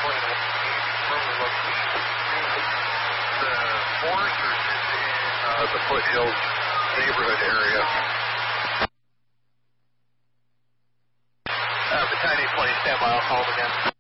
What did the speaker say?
The Foresters is in the Foothills neighborhood area. Battalion 20, stand by, I'll call it again.